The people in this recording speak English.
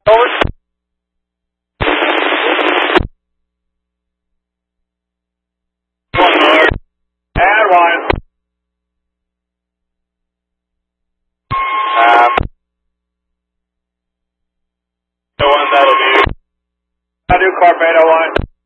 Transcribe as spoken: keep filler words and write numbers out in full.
Over. One more. And one. Um, the one that'll be. I do Carpado one.